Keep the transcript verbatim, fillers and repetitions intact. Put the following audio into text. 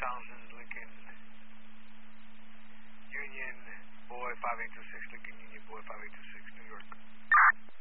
thousand Lincoln Union Boy five eight two six, Lincoln Union Boy five eight two six, New York.